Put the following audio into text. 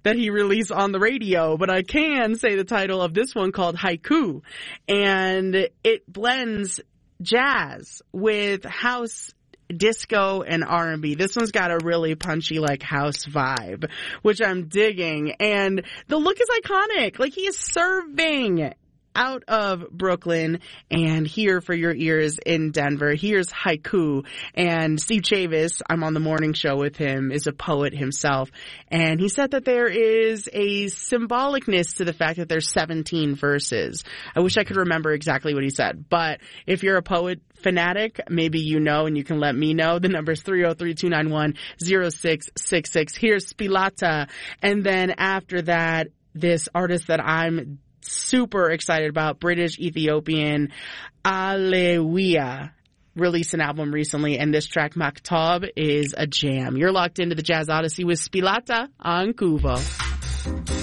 that he released on the radio, but I can say the title of this one called Haiku. And it blends jazz with house, disco, and R&B. This one's got a really punchy, like, house vibe, which I'm digging. And the look is iconic. Like, he is serving out of Brooklyn and here for your ears in Denver. Here's Haiku. And Steve Chavis, I'm on the morning show with him, is a poet himself. And he said that there is a symbolicness to the fact that there's 17 verses. I wish I could remember exactly what he said. But if you're a poet fanatic, maybe you know and you can let me know. The number is 303-291-0666. Here's Spilata. And then after that, this artist that I'm super excited about, British Ethiopian Alewia, released an album recently, and this track Maktab is a jam. You're locked into the Jazz Odyssey with Spilata on Kuvo.